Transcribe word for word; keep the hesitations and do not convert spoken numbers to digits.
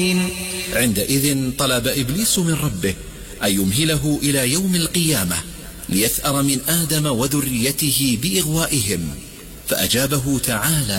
عندئذ طلب إبليس من ربه أن يمهله إلى يوم القيامة ليثأر من آدم وذريته بإغوائهم، فأجابه تعالى